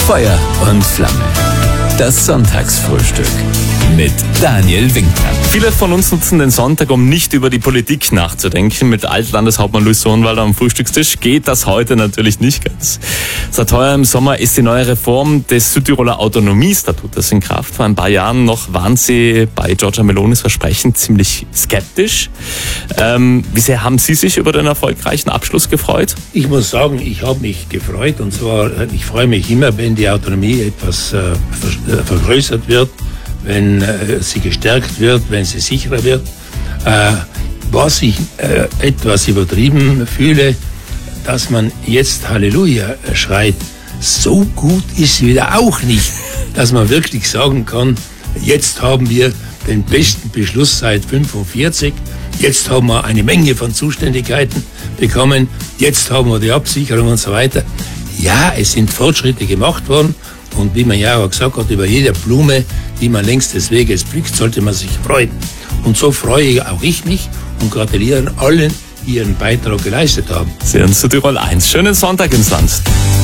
Feuer und Flamme. Das Sonntagsfrühstück mit Daniel Winkler. Viele von uns nutzen den Sonntag, um nicht über die Politik nachzudenken. Mit Altlandeshauptmann Luis Sohnwalder am Frühstückstisch geht das heute natürlich nicht ganz. Seit heuer im Sommer ist die neue Reform des Südtiroler Autonomiestatutes in Kraft. Vor ein paar Jahren noch waren Sie bei Giorgia Melonis Versprechen ziemlich skeptisch. Wie sehr haben Sie sich über den erfolgreichen Abschluss gefreut? Ich muss sagen, ich habe mich gefreut. Und zwar, ich freue mich immer, wenn die Autonomie etwas vergrößert wird, wenn sie gestärkt wird, wenn sie sicherer wird. Was ich etwas übertrieben fühle, dass man jetzt Halleluja schreit, so gut ist sie wieder auch nicht, dass man wirklich sagen kann, jetzt haben wir den besten Beschluss seit 1945, jetzt haben wir eine Menge von Zuständigkeiten bekommen, jetzt haben wir die Absicherung und so weiter. Ja, es sind Fortschritte gemacht worden. Und wie man ja auch gesagt hat, über jede Blume, die man längs des Weges blickt, sollte man sich freuen. Und so freue auch ich mich und gratuliere allen, die ihren Beitrag geleistet haben. Sie hören Südtirol 1. Schönen Sonntag ins Land.